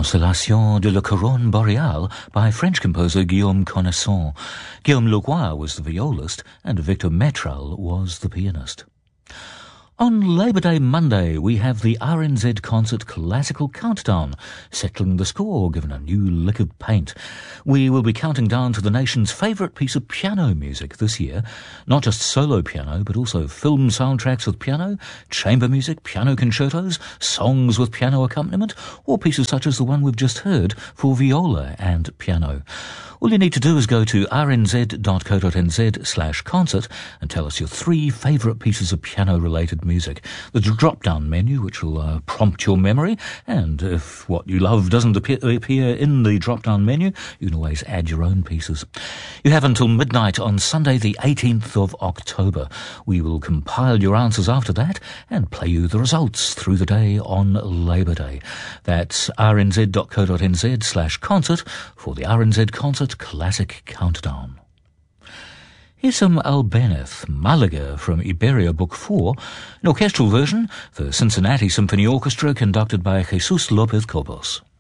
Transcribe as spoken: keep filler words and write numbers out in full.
Constellation de la Couronne Boreale by French composer Guillaume Connaissant. Guillaume Leroy was the violist and Victor Metral was the pianist. On Labor Day Monday, we have the R N Z Concert Classical Countdown, settling the score, given a new lick of paint. We will be counting down to the nation's favourite piece of piano music this year, not just solo piano, but also film soundtracks with piano, chamber music, piano concertos, songs with piano accompaniment, or pieces such as the one we've just heard for viola and piano. All you need to do is go to rnz.co.nz slash concert and tell us your three favourite pieces of piano-related music. There's a drop-down menu which will uh, prompt your memory, and if what you love doesn't appear, appear in the drop-down menu, you can always add your own pieces. You have until midnight on Sunday the eighteenth of October. We will compile your answers after that and play you the results through the day on Labor Day. That's rnz.co.nz slash concert for the R N Z Concert Classic Countdown. Here's some Albéniz, Malaga from Iberia Book four, an orchestral version, the Cincinnati Symphony Orchestra conducted by Jesus Lopez Cobos.